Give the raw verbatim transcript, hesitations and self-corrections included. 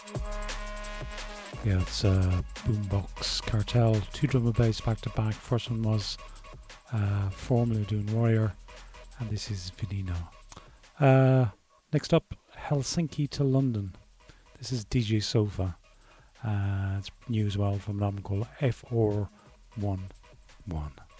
Yeah, it's uh, Boombox Cartel, two drum and bass back to back. First one was uh, formerly doing Warrior, and this is Vinino. Uh, next up, Helsinki to London. This is D J Sofa. Uh, it's new as well from an album called F R one one.